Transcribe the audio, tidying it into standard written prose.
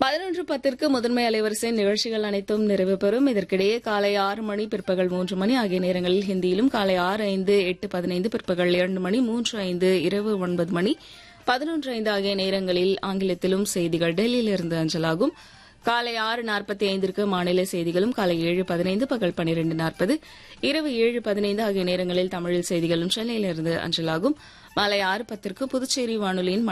11:10 முதன்மை அலைவரிசை நிகழ்ச்சிகள் அனைத்தும் நிறைவு பெறும். இதற்கிடையே காலை 6 மணி, பிற்பகல் 3 மணி ஆகிய நேரங்களில் ஹிந்தியிலும், காலை 6:05, 8:15, பிற்பகல் 2 மணி, 3:05, இரவு 9 மணி, 11:05 ஆகிய நேரங்களில் ஆங்கிலத்திலும் செய்திகள் டெல்லியிலிருந்து அஞ்சலாகும். காலை 6:45 மாநில செய்திகளும், காலை 7:15, பகல் 12:40, இரவு 7:15 ஆகிய நேரங்களில் தமிழில் செய்திகளும் சென்னையிலிருந்து அஞ்சலாகும். மாலை 6:10 புதுச்சேரி வானொலியின்